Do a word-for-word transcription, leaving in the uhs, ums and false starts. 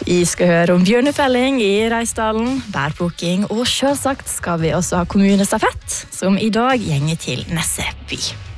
Vi skal høre om bjørnefelling i Reisdalen, bærplukking, og selvsagt skal vi også ha kommunestafett, som i dag gjenger til Nesseby.